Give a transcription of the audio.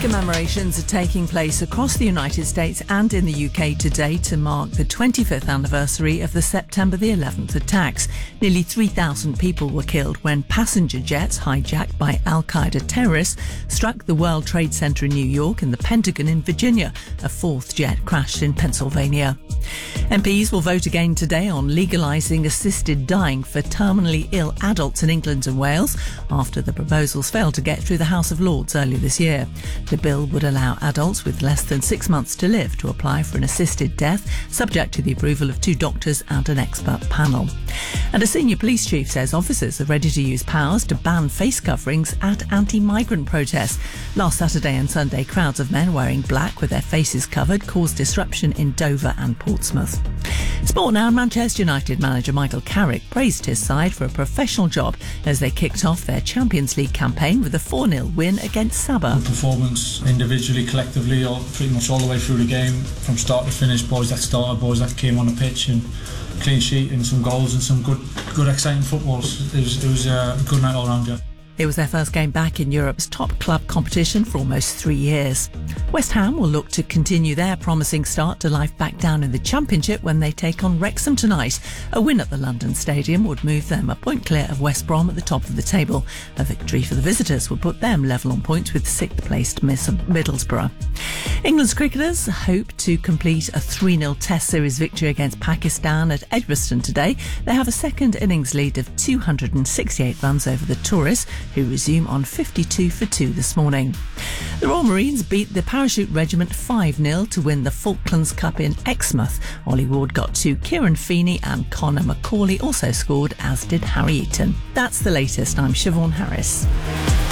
Commemorations are taking place across the United States and in the UK today to mark the 25th anniversary of the September the 11th attacks. Nearly 3,000 people were killed when passenger jets hijacked by al-Qaeda terrorists struck the World Trade Center in New York and the Pentagon in Virginia. A fourth jet crashed in Pennsylvania. MPs will vote again today on legalising assisted dying for terminally ill adults in England and Wales after the proposals failed to get through the House of Lords earlier this year. The bill would allow adults with less than 6 months to live to apply for an assisted death, subject to the approval of 2 doctors and an expert panel. And a senior police chief says officers are ready to use powers to ban face coverings at anti-migrant protests. Last Saturday and Sunday, crowds of men wearing black with their faces covered caused disruption in Dover and Portsmouth. Sport now. Manchester United manager Michael Carrick praised his side for a professional job as they kicked off their Champions League campaign with a 4-0 win against Sabah. Good performance individually, collectively, pretty much all the way through the game, from start to finish. Boys that started, boys that came on the pitch, and clean sheet and some goals and some good exciting football. It was a good night all round, yeah. It was their first game back in Europe's top club competition for almost 3 years. West Ham will look to continue their promising start to life back down in the Championship when they take on Wrexham tonight. A win at the London Stadium would move them a point clear of West Brom at the top of the table. A victory for the visitors would put them level on points with 6th placed Middlesbrough. England's cricketers hope to complete a 3-0 Test Series victory against Pakistan at Edgbaston today. They have a second innings lead of 268 runs over the tourists, who resume on 52 for 2 this morning. The Royal Marines beat the Parachute Regiment 5-0 to win the Falklands Cup in Exmouth. Ollie Ward got 2, Kieran Feeney and Connor McCauley also scored, as did Harry Eaton. That's the latest. I'm Siobhan Harris.